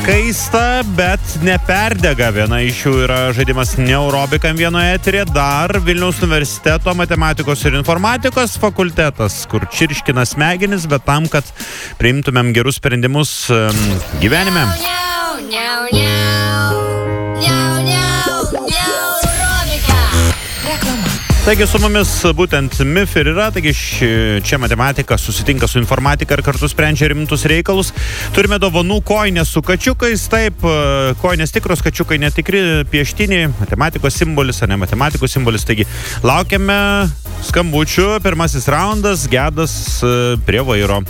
kaista, bet neperdega. Viena iš jų yra žaidimas Neurobikam vienoje eterė, dar Vilniaus universiteto matematikos ir informatikos fakultetas, kur čirškina smegenis, bet tam, kad priimtumėm gerus sprendimus gyvenime. Taigi su mumis būtent MIF ir yra, taigi čia matematika susitinka su informatika ir kartu sprendžia rimtus reikalus. Turime dovanų kojinės su kačiukais, taip, kojinės tikros, kačiukai netikri, pieštiniai, matematikos simbolis, ar ne matematikos simbolis. Taigi laukiame skambučių, pirmasis raundas, Gedas prie vairo.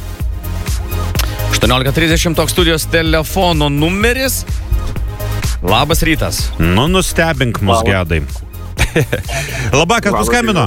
18:30 toks studijos telefono numeris. Labas rytas. Nu, nustebink mus, Gedai. Labą, kas paskambino?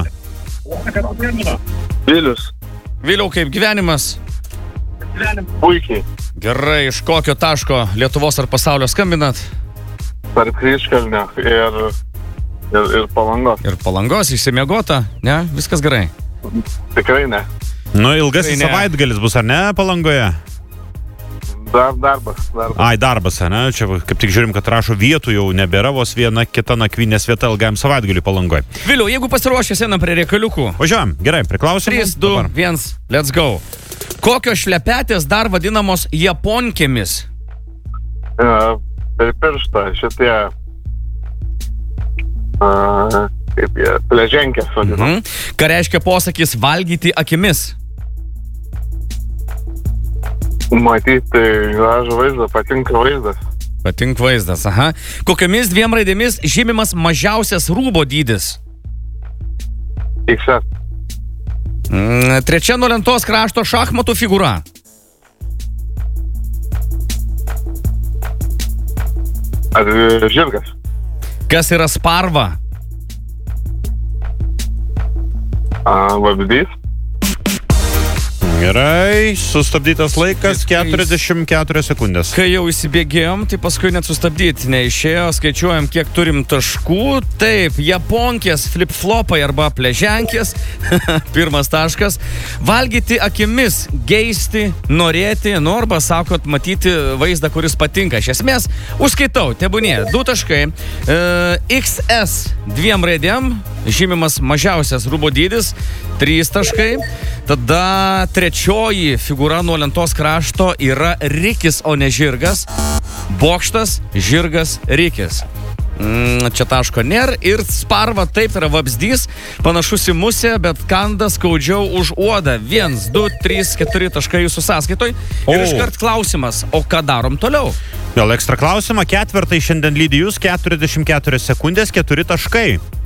Vilius. Viliau, kaip gyvenimas? Puikiai. Gerai, iš kokio taško Lietuvos ar pasaulio skambinat? Tarp Kryžkalnio ir Palangos. Ir Palangos, išsimiegota? Ne? Viskas gerai? Tikrai ne. Nu, ilgasis savaitgalis bus, ar ne, Palangoje? Darbas. Ai, darbas, ne? Čia kaip tik žiūrim, kad rašo vietų jau nebėra, vos viena kita nakvynės vieta ilgam savaitgaliui Palangoje. Viliau, jeigu pasiruošęs einam prie reikaliukų. Važiuojam, gerai, priklausimų. 3, 2, 1, let's go. Kokios šlepetės dar vadinamos japonkėmis? Per pirštą šitie kaip jie, pleženkės vadinam. Ką reiškia posakis valgyti akimis? Matyti gražų vaizdą, patinka vaizdas. Patinka vaizdas, aha. Kokiamis 2 raidėmis žymimas mažiausias rūbo dydis? XS. Trečia nuo lentos krašto šachmatų figūra. Ar žirgas? Kas yra sparva? Vabzdys. Gerai, sustabdytas laikas 44 sekundės. Kai jau įsibėgėjom, tai paskui net sustabdyti neišėjo, skaičiuojam, kiek turim taškų. Taip, japonkės, flip-flopai arba pleženkės. Pirmas taškas. Valgyti akimis, geisti, norėti, arba sakot, matyti vaizdą, kuris patinka. Iš esmės, užskaitau, tebūnė, 2 taškai. XS 2 raidėm, žymimas mažiausias rūbo dydis, 3 taškai. Tada trečioji figūra nuo lentos krašto yra rikis, o ne žirgas. Bokštas, žirgas, rikis. Čia taško nėra. Ir sparva, taip, yra vabzdys, panašus į musę, bet kanda skaudžiau už uodą. 1, 2, 3, 4 taškai jūsų sąskaitoj. Ir iškart klausimas, o ką darom toliau? Vėl ekstra klausimą, ketvirtai šiandien lydi jūs, 44 sekundės, 4 taškai.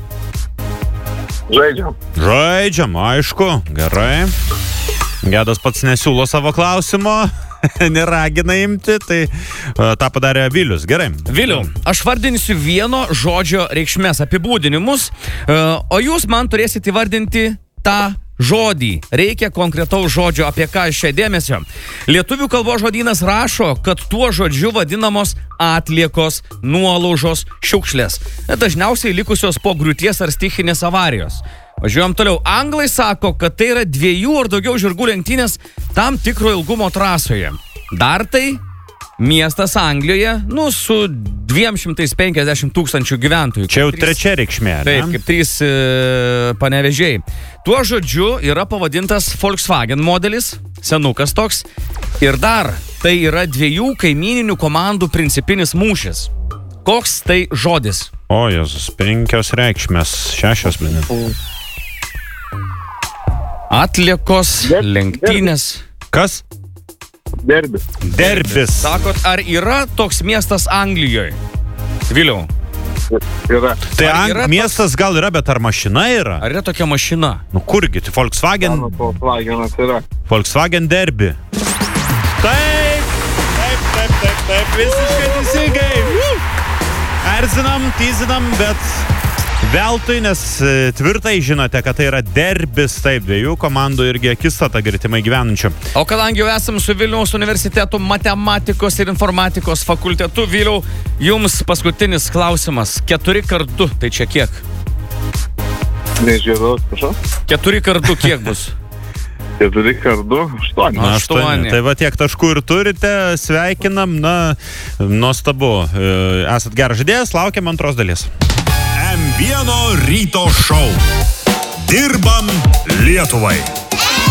Žaidžiam, aišku, gerai. Gedas pats nesiūlo savo klausimo, neragina imti, tai tą padarė Vilius. Gerai. Viliau, aš vardinsiu vieno žodžio reikšmės apibūdinimus, o jūs man turėsite įvardinti tą žodį. Reikia konkretaus žodžio, apie ką aš čia dėmesio. Lietuvių kalbos žodynas rašo, kad tuo žodžiu vadinamos atliekos, nuolaužos, šiukšlės. Dažniausiai likusios po griūties ar stichinės avarijos. Važiuojam toliau. Anglai sako, kad tai yra 2 ar daugiau žirgų lenktynės tam tikro ilgumo trasoje. Dar tai miestas Anglijoje, su 250 000 gyventojų. Čia jau 3 reikšmė, ne? Taip, kaip 3 Panevėžiai. Tuo žodžiu yra pavadintas Volkswagen modelis, senukas toks. Ir dar tai yra 2 kaimyninių komandų principinis mūšis. Koks tai žodis? O, Jėzus, 5 reikšmės, 6 blin. Atliekos, lenktynės. Kas? Derbis. Sakot, ar yra toks miestas Anglijoje? Viliau. Yra. Tai miestas gal yra, bet ar mašina yra? Ar yra tokia mašina? Nu kurgi, tai Volkswagen. Volkswagenas yra. Volkswagen derbi. Taip, visiškai teisingai. Erzinam, tyzinam, bet veltui, nes tvirtai žinote, kad tai yra derbis, taip, 2 komandų irgi akistata gretimai gyvenančių. O kadangi jau esam su Vilniaus universiteto matematikos ir informatikos fakultetu, Viliau, jums paskutinis klausimas. 4x2, tai čia kiek? Nežiūrėjau, prašau. 4x2 kiek bus? 4 kart 2, 8. Na, 8. 8. Tai va tiek taškų ir turite, sveikinam, na, nuostabu. Esat geras žaidėjas, laukiam antros dalies. M1 ryto šou. Dirbam Lietuvai.